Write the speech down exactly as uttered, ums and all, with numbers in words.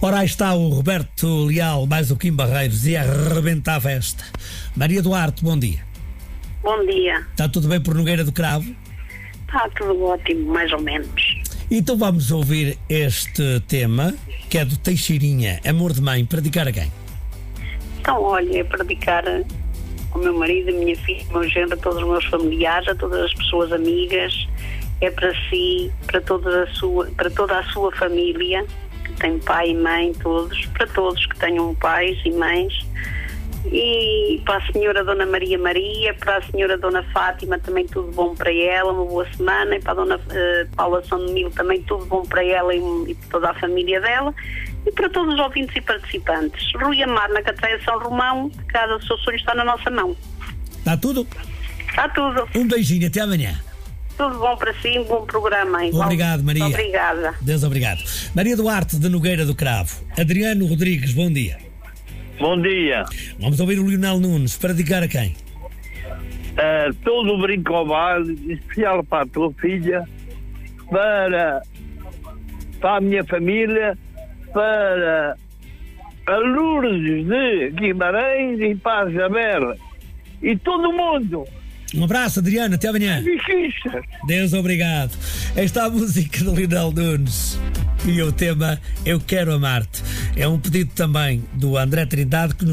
Ora, aí está o Roberto Leal, mais o Kim Barreiros, e arrebenta a festa. Maria Duarte, bom dia. Bom dia. Está tudo bem por Nogueira do Cravo? Está tudo ótimo, mais ou menos. Então vamos ouvir este tema, que é do Teixeirinha, Amor de Mãe, para dedicar a quem? Então, olha, é para dedicar ao meu marido, a minha filha, ao meu genro, a todos os meus familiares, a todas as pessoas amigas, é para si, para toda a sua, para toda a sua família, que tem pai e mãe, todos, para todos que tenham pais e mães, e para a senhora Dona Maria Maria, para a senhora Dona Fátima, também tudo bom para ela, uma boa semana, e para a Dona uh, Paula São Domingos, também tudo bom para ela e, e para toda a família dela, e para todos os ouvintes e participantes. Rui Amar, na Catraia São Romão, cada seu sonho está na nossa mão. Está tudo? Está tudo. Um beijinho, até amanhã. Tudo bom para si, um bom programa. Igual. Obrigado, Maria. Obrigada. Deus obrigado. Maria Duarte, de Nogueira do Cravo. Adriano Rodrigues, bom dia. Bom dia. Vamos ouvir o Lionel Nunes, para dedicar a quem? Uh, todo o brinco ao baile, especial para a tua filha, para, para a minha família, para a Lourdes de Guimarães e para a Isabel e todo mundo. Um abraço, Adriano, até amanhã. Bichichas. Deus obrigado. Esta é a música do Lionel Nunes e o tema Eu Quero Amar-te. É um pedido também do André Trindade, que